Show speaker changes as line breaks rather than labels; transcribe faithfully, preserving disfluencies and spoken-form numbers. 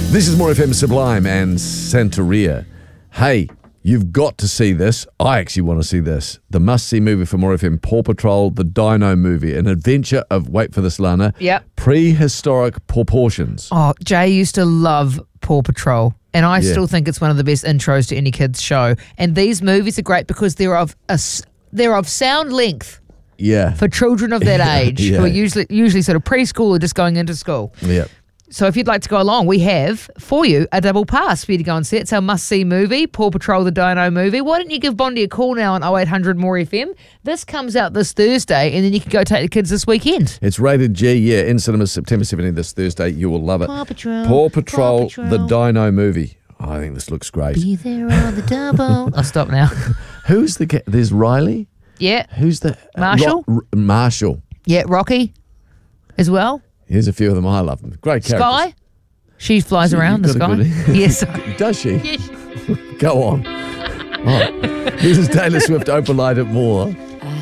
This is More F M Sublime and Santeria. Hey, you've got to see this. I actually want to see this. The must-see movie for More F M, Paw Patrol, the Dino movie, an adventure of, wait for this, Lana,
Yep.
prehistoric proportions.
Oh, Jay used to love Paw Patrol, and I
Yeah.
still think it's one of the best intros to any kids show. And these movies are great because they're of a s they're of sound length
Yeah.
for children of that age
Yeah.
who are usually usually sort of preschool or just going into school.
Yeah.
So if you'd like to go along, we have for you a double pass for you to go and see. It's our must-see movie, Paw Patrol, the Dino movie. Why don't you give Bondi a call now on oh eight hundred more F M? This comes out this Thursday, and then you can go take the kids this weekend.
It's rated G, yeah, in cinemas September seventeenth this Thursday. You will love it.
Paw Patrol,
Paw Patrol,
Paw Patrol.
the Dino movie. Oh, I think this looks great.
Be there on the double. I'll stop now.
Who's the ca- There's Riley.
Yeah.
Who's the... uh,
Marshall?
Ro- R- Marshall.
Yeah, Rocky as well.
Here's a few of them. I love them. Great characters.
Sky. She flies around the
You've got
sky.
a good-
Yes.
Does she?
Yes.
Go on. Oh. This is Taylor Swift, Open Light at More.